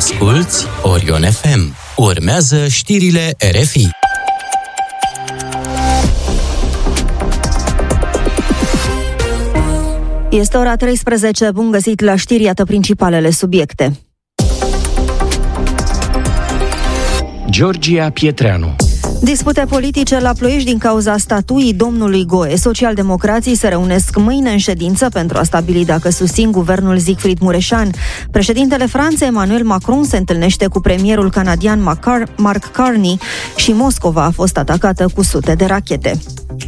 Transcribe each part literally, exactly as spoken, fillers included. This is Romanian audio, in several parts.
Asculți Orion F M. Urmează știrile R F I. Este ora treisprezece, bun găsit la știri, iată principalele subiecte. Georgia Pietreanu. Dispute politice la Ploiești din cauza statuii domnului Goe. Socialdemocrații se reunesc mâine în ședință pentru a stabili dacă susțin guvernul Siegfried Mureșan. Președintele Franței, Emmanuel Macron, se întâlnește cu premierul canadian Mark Carney și Moscova a fost atacată cu sute de rachete.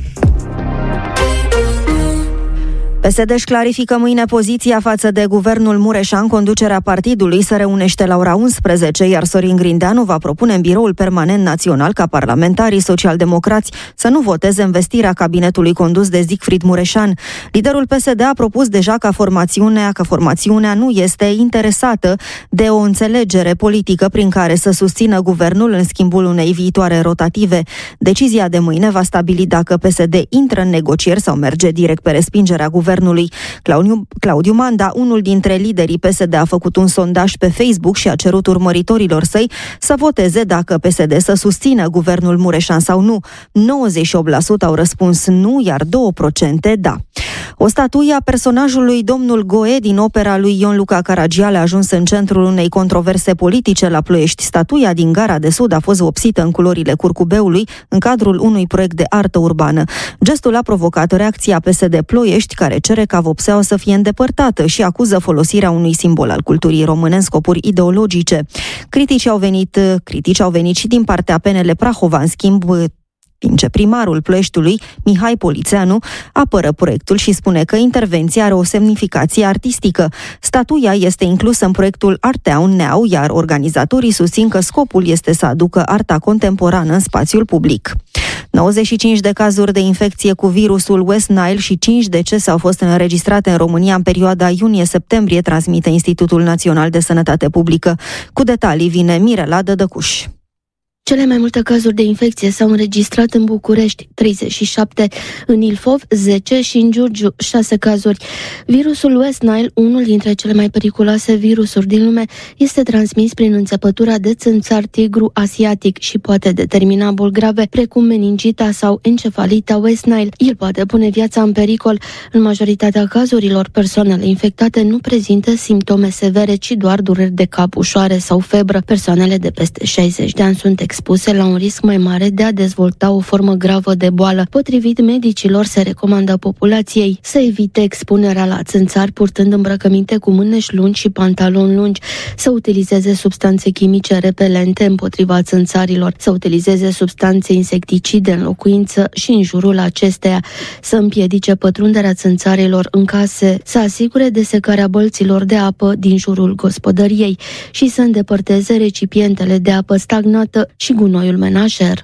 P S D își clarifică mâine poziția față de guvernul Mureșan. Conducerea partidului se reunește la ora unsprezece, iar Sorin Grindeanu va propune în biroul permanent național ca parlamentarii socialdemocrați să nu voteze învestirea cabinetului condus de Siegfried Mureșan. Liderul P S D a propus deja ca formațiunea, că formațiunea nu este interesată de o înțelegere politică prin care să susțină guvernul în schimbul unei viitoare rotative. Decizia de mâine va stabili dacă P S D intră în negocieri sau merge direct pe respingerea guvernului. Guvernului. Claudiu, Claudiu Manda, unul dintre liderii P S D, a făcut un sondaj pe Facebook și a cerut urmăritorilor săi să voteze dacă P S D să susțină guvernul Mureșan sau nu. nouăzeci și opt la sută au răspuns nu, iar doi la sută da. O statuie a personajului Domnul Goe din opera lui Ion Luca Caragiale a ajuns în centrul unei controverse politice la Ploiești. Statuia din Gara de Sud a fost vopsită în culorile curcubeului în cadrul unui proiect de artă urbană. Gestul a provocat reacția P S D Ploiești, care cere ca vopseaua să fie îndepărtată și acuză folosirea unui simbol al culturii române în scopuri ideologice. Critici au venit, critici au venit și din partea P N L Prahova, în schimb, timp ce primarul Ploieștiului, Mihai Polițeanu, apără proiectul și spune că intervenția are o semnificație artistică. Statuia este inclusă în proiectul Art Town Now, iar organizatorii susțin că scopul este să aducă arta contemporană în spațiul public. nouăzeci și cinci de cazuri de infecție cu virusul West Nile și cinci decese au fost înregistrate în România în perioada iunie-septembrie, transmite Institutul Național de Sănătate Publică. Cu detalii vine Mirela Dădăcuș. Cele mai multe cazuri de infecție s-au înregistrat în București, treizeci și șapte, în Ilfov, zece și în Giurgiu, șase cazuri. Virusul West Nile, unul dintre cele mai periculoase virusuri din lume, este transmis prin înțepătura de țânțar tigru asiatic și poate determina boli grave, precum meningita sau encefalita West Nile. El poate pune viața în pericol. În majoritatea cazurilor, persoanele infectate nu prezintă simptome severe, ci doar dureri de cap ușoare sau febră. Persoanele de peste șaizeci de ani sunt expuse la un risc mai mare de a dezvolta o formă gravă de boală. Potrivit medicilor, se recomandă populației să evite expunerea la țânțari purtând îmbrăcăminte cu mâneși lungi și pantaloni lungi, să utilizeze substanțe chimice repelente împotriva țânțarilor, să utilizeze substanțe insecticide în locuință și în jurul acesteia, să împiedice pătrunderea țânțarilor în case, să asigure desecarea bălților de apă din jurul gospodăriei și să îndepărteze recipientele de apă stagnată și gunoiul menajer.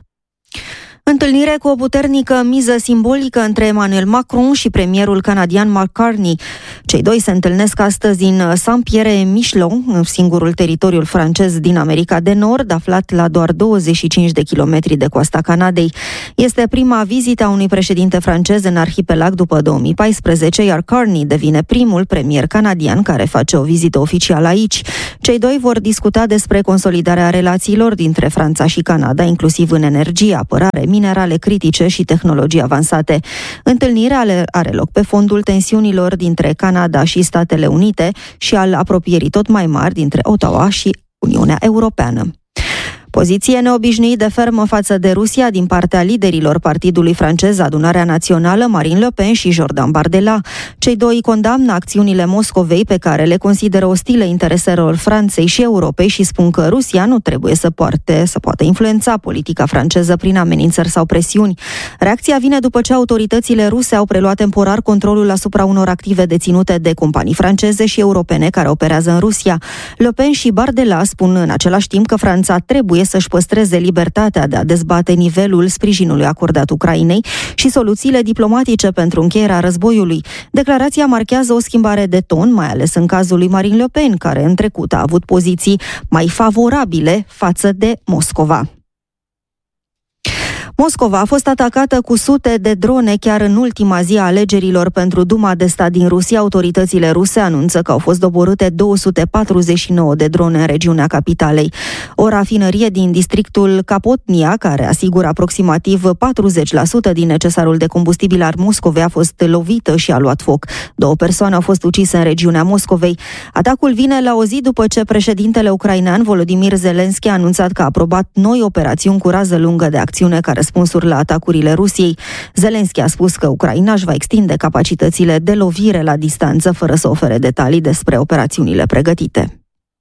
Întâlnire cu o puternică miză simbolică între Emmanuel Macron și premierul canadian Mark Carney. Cei doi se întâlnesc astăzi în Saint-Pierre-et-Miquelon, singurul teritoriu francez din America de Nord, aflat la doar douăzeci și cinci de kilometri de coasta Canadei. Este prima vizită a unui președinte francez în arhipelag după două mii paisprezece, iar Carney devine primul premier canadian care face o vizită oficială aici. Cei doi vor discuta despre consolidarea relațiilor dintre Franța și Canada, inclusiv în energie, apărare, minerale critice și tehnologii avansate. Întâlnirea are loc pe fondul tensiunilor dintre Canada și Statele Unite și al apropierii tot mai mari dintre Ottawa și Uniunea Europeană. Poziție neobișnuit de fermă față de Rusia din partea liderilor partidului francez Adunarea Națională, Marine Le Pen și Jordan Bardella. Cei doi condamnă acțiunile Moscovei pe care le consideră ostile intereselor Franței și Europei și spun că Rusia nu trebuie să poarte, să poată influența politica franceză prin amenințări sau presiuni. Reacția vine după ce autoritățile ruse au preluat temporar controlul asupra unor active deținute de companii franceze și europene care operează în Rusia. Le Pen și Bardella spun în același timp că Franța trebuie să-și păstreze libertatea de a dezbate nivelul sprijinului acordat Ucrainei și soluțiile diplomatice pentru încheierea războiului. Declarația marchează o schimbare de ton, mai ales în cazul lui Marine Le Pen, care în trecut a avut poziții mai favorabile față de Moscova. Moscova a fost atacată cu sute de drone chiar în ultima zi a alegerilor pentru Duma de stat din Rusia. Autoritățile ruse anunță că au fost doborâte două sute patruzeci și nouă de drone în regiunea capitalei. O rafinărie din districtul Kapotnia, care asigură aproximativ patruzeci la sută din necesarul de combustibil al Moscovei, a fost lovită și a luat foc. Două persoane au fost ucise în regiunea Moscovei. Atacul vine la o zi după ce președintele ucrainean Volodymyr Zelensky a anunțat că a aprobat noi operațiuni cu rază lungă de acțiune ca răspunsuri la atacurile Rusiei. Zelensky a spus că Ucraina își va extinde capacitățile de lovire la distanță, fără să ofere detalii despre operațiunile pregătite.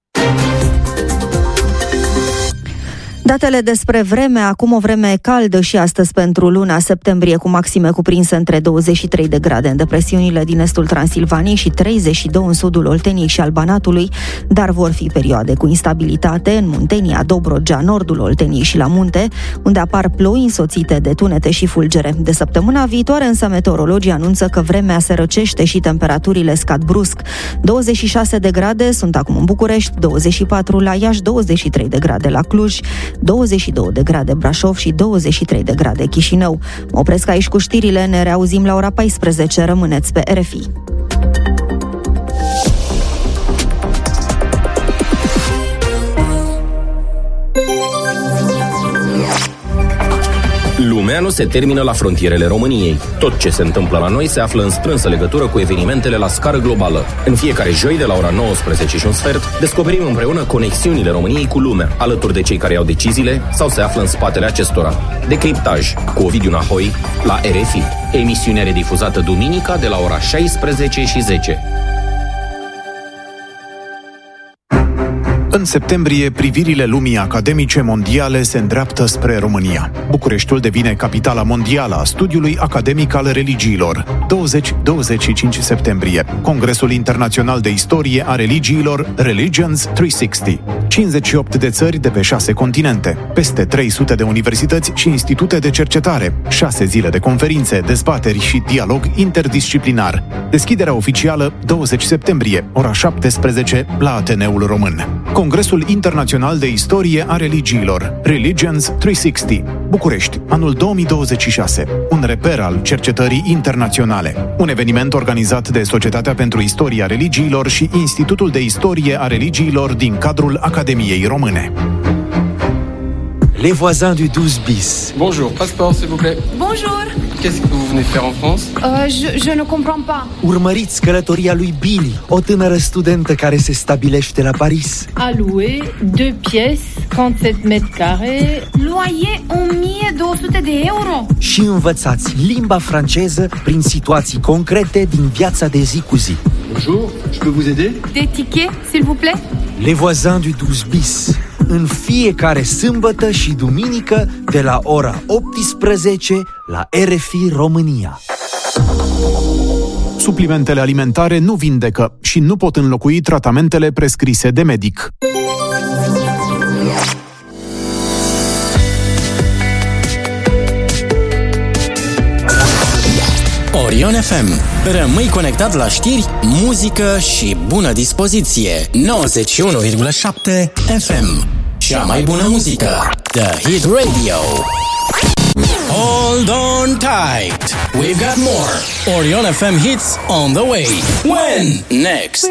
Datele despre vreme, acum o vreme caldă și astăzi pentru luna septembrie, cu maxime cuprinse între douăzeci și trei de grade în depresiunile din estul Transilvaniei și treizeci și doi în sudul Olteniei și al Banatului, dar vor fi perioade cu instabilitate în Muntenia, Dobrogea, nordul Olteniei și la munte, unde apar ploi însoțite de tunete și fulgere. De săptămâna viitoare însă meteorologii anunță că vremea se răcește și temperaturile scad brusc. douăzeci și șase de grade sunt acum în București, douăzeci și patru la Iași, douăzeci și trei de grade la Cluj, douăzeci și două de grade Brașov și douăzeci și trei de grade Chișinău. Mă opresc aici cu știrile, ne reauzim la ora paisprezece, rămâneți pe R F I. Lumea nu se termină la frontierele României. Tot ce se întâmplă la noi se află în strânsă legătură cu evenimentele la scară globală. În fiecare joi, de la ora nouăsprezece și un sfert, descoperim împreună conexiunile României cu lumea, alături de cei care iau deciziile sau se află în spatele acestora. Decriptaj cu Ovidiu Nahoi la R F I. Emisiune redifuzată duminica de la ora șaisprezece și zece. În septembrie, privirile lumii academice mondiale se îndreaptă spre România. Bucureștiul devine capitala mondială a studiului academic al religiilor. douăzeci douăzeci și cinci septembrie. Congresul Internațional de Istorie a Religiilor, Religions trei sixty. cincizeci și opt de țări de pe șase continente, peste trei sute de universități și institute de cercetare, șase zile de conferințe, dezbateri și dialog interdisciplinar. Deschiderea oficială douăzeci septembrie, ora șaptesprezece, la Ateneul Român. Congresul Internațional de Istorie a Religiilor, Religions trei sixty, București, anul două mii douăzeci și șase, un reper al cercetării internaționale. Un eveniment organizat de Societatea pentru Istoria Religiilor și Institutul de Istorie a Religiilor din cadrul Academiei Române. Les voisins du douze bis. Bonjour, passeport s'il vous plaît. Bonjour. Qu'est-ce que vous venez faire en France? Euh, je, je ne comprends pas. Urmăriți călătoria lui Billy, o tânără studentă care se stabilește la Paris. A louer, deux pièces, trente-sept mètres carrés. Loyer o mie două sute de euro. Și învățați limba franceză prin situații concrete din viața de zi cu zi. Bonjour, je peux vous aider? Des tickets, s'il vous plaît? Les voisins du douze bis. În fiecare sâmbătă și duminică de la ora optsprezece la R F I România. Suplimentele alimentare nu vindecă și nu pot înlocui tratamentele prescrise de medic. Orion F M. Rămâi conectat la știri, muzică și bună dispoziție. nouăzeci și unu virgulă șapte F M. Cea mai bună muzică. The Hit Radio. Hold on tight. We've got more Orion F M hits on the way. When? Next.